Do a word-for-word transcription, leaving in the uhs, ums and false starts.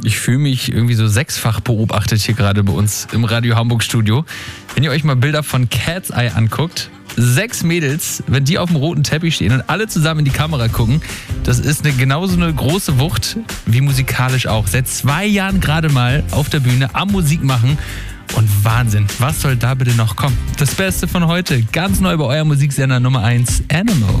Ich fühle mich irgendwie so sechsfach beobachtet hier gerade bei uns im Radio Hamburg Studio. Wenn ihr euch mal Bilder von Cat's Eye anguckt, sechs Mädels, wenn die auf dem roten Teppich stehen und alle zusammen in die Kamera gucken, das ist eine genauso eine große Wucht wie musikalisch auch. Seit zwei Jahren gerade mal auf der Bühne am Musik machen. Und Wahnsinn, was soll da bitte noch kommen? Das Beste von heute, ganz neu bei eurem Musiksender Nummer eins, Animal.